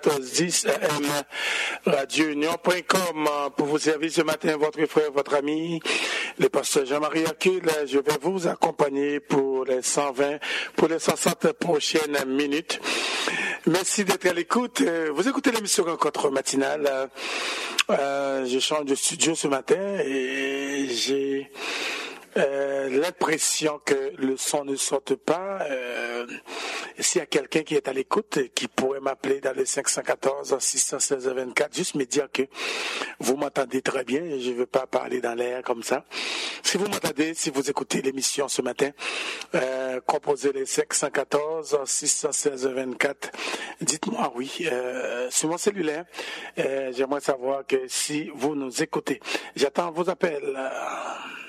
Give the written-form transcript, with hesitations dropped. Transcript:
10 AM radiounion.com pour vous servir ce matin votre frère, votre ami, le pasteur Jean-Marie Hercule. Je vais vous accompagner pour les 120, pour les 60 prochaines minutes. Merci d'être à l'écoute. Vous écoutez l'émission Rencontre matinale. Je change de studio ce matin et j'ai l'impression que le son ne sorte pas. S'il y a quelqu'un qui est à l'écoute, qui pourrait m'appeler dans le 514-616-24, juste me dire que vous m'entendez très bien, je ne veux pas parler dans l'air comme ça. Si vous m'entendez, si vous écoutez l'émission ce matin, composez les 514-616-24, dites-moi oui, sur mon cellulaire, j'aimerais savoir que si vous nous écoutez. J'attends vos appels.